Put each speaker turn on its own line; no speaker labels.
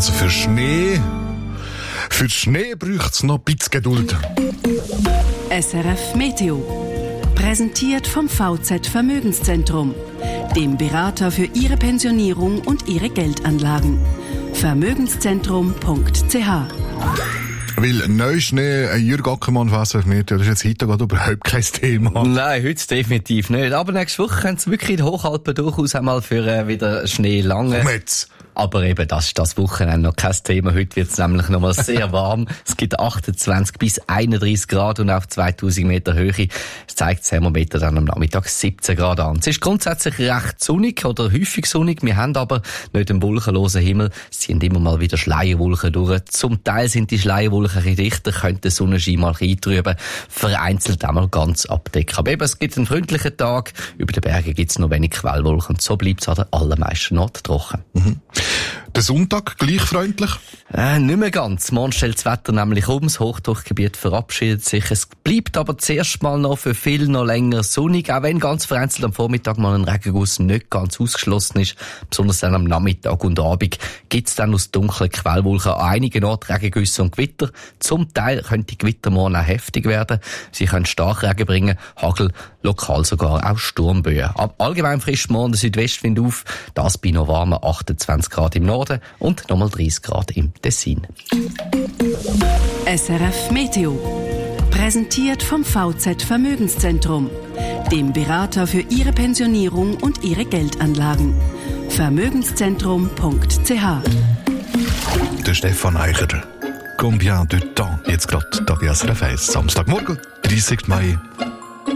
Also für Schnee braucht es noch ein bisschen Geduld.
SRF Meteo. Präsentiert vom VZ Vermögenszentrum, dem Berater für Ihre Pensionierung und Ihre Geldanlagen. Vermögenszentrum.ch.
Weil Neuschnee, Jürg Ackermann, was auf mir, das ist jetzt heute gerade überhaupt kein Thema.
Nein, heute definitiv nicht. Aber nächste Woche können es wirklich in den Hochalpen durchaus einmal für wieder Schnee lange.
Komm jetzt.
Aber eben, das ist das Wochenende noch kein Thema. Heute wird es nämlich noch mal sehr warm. Es gibt 28 bis 31 Grad und auf 2000 Meter Höhe zeigt das Thermometer dann am Nachmittag 17 Grad an. Es ist grundsätzlich recht sonnig oder häufig sonnig. Wir haben aber nicht einen wolkenlosen Himmel. Es ziehen immer mal wieder Schleierwolken durch. Zum Teil sind die Schleierwolken ein bisschen dichter, könnte der Sonnenschein mal eintrüben, vereinzelt einmal ganz abdecken. Aber eben, es gibt einen freundlichen Tag. Über den Bergen gibt es noch wenig Quellwolken. Und so bleibt es an den allermeisten Orten trocken.
Mhm. Der Sonntag gleich freundlich?
Nicht mehr ganz. Morgen stellt das Wetter nämlich um. Das Hochdruckgebiet verabschiedet sich. Es bleibt aber zuerst mal noch für viele noch länger sonnig, auch wenn ganz vereinzelt am Vormittag mal ein Regenguss nicht ganz ausgeschlossen ist. Besonders dann am Nachmittag und Abend gibt es dann aus dunklen Quellwolken an einigen Orten Regengüsse und Gewitter. Zum Teil können die Gewitter morgen auch heftig werden. Sie können Starkregen bringen, Hagel, lokal sogar auch Sturmböen. Allgemein frischt morgen der Südwestwind auf. Das bei noch warmen 28 Grad im Norden und nochmal 30 Grad im Tessin.
SRF Meteo. Präsentiert vom VZ Vermögenszentrum, dem Berater für Ihre Pensionierung und Ihre Geldanlagen. Vermögenszentrum.ch.
Der Stefan Eicher. Combien de temps? Jetzt gerade, da bei SRF 1. Samstagmorgen, 30. Mai.